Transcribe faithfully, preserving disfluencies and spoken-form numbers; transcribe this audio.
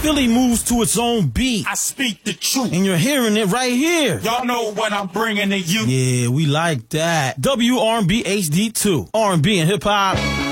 Philly moves to its own beat. I speak the truth. And you're hearing it right here. Y'all know what I'm bringing to you. Yeah, we like that. W R and B H D two. R and B and hip hop.